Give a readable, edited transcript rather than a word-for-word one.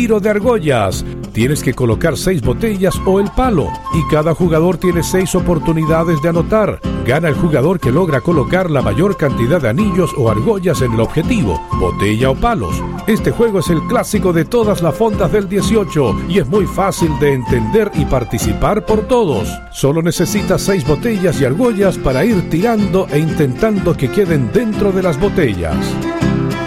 tiro de argollas. Tienes que colocar 6 botellas o el palo y cada jugador tiene 6 oportunidades de anotar. Gana el jugador que logra colocar la mayor cantidad de anillos o argollas en el objetivo, botella o palos. Este juego es el clásico de todas las fondas del 18 y es muy fácil de entender y participar por todos. Solo necesitas 6 botellas y argollas para ir tirando e intentando que queden dentro de las botellas.